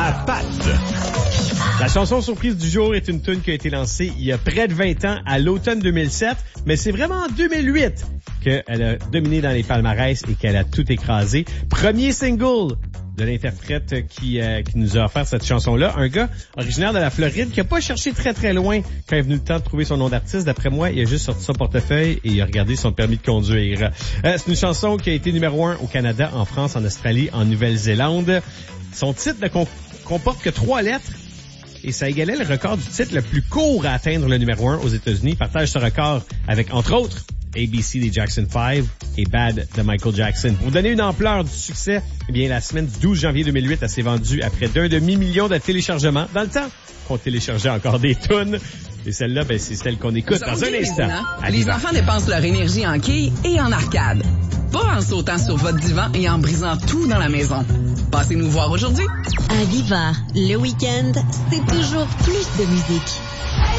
à Pat. La chanson surprise du jour est une tune qui a été lancée il y a près de 20 ans, à l'automne 2007, mais c'est vraiment en 2008 qu'elle a dominé dans les palmarès et qu'elle a tout écrasé. Premier single de l'interprète qui nous a offert cette chanson-là, un gars originaire de la Floride qui a pas cherché très très loin quand il est venu le temps de trouver son nom d'artiste. D'après moi, il a juste sorti son portefeuille et il a regardé son permis de conduire. C'est une chanson qui a été numéro 1 au Canada, en France, en Australie, en Nouvelle-Zélande. Son titre ne comporte que 3 lettres et ça égalait le record du titre le plus court à atteindre le numéro 1 aux États-Unis. Il partage ce record avec, entre autres, ABC des Jackson 5 et Bad de Michael Jackson. Pour donner une ampleur du succès, eh bien, la semaine du 12 janvier 2008, elle s'est vendue à près d'1,5 million de téléchargements. Dans le temps qu'on téléchargeait encore des tunes. Et celle-là, ben, c'est celle qu'on écoute dans un instant. Les enfants dépensent leur énergie en quilles et en arcade. Pas en sautant sur votre divan et en brisant tout dans la maison. Passez nous voir aujourd'hui. À Viva, le week-end, c'est toujours plus de musique.